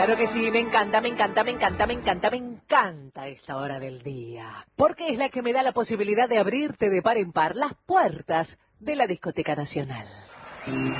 Claro que sí, me encanta, me encanta, me encanta, me encanta, me encanta esta hora del día. Porque es la que me da la posibilidad de abrirte de par en par las puertas de la Discoteca Nacional.